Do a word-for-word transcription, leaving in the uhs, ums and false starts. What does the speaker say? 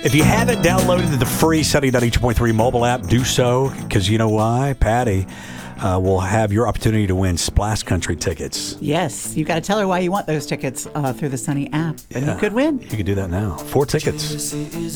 If you haven't downloaded the free Sunny ninety-two point three mobile app, do so, because you know why? Patty uh, will have your opportunity to win Splash Country tickets. Yes, you got to tell her why you want those tickets uh, through the Sunny app, and Yeah. you could win. You can do that now. Four tickets.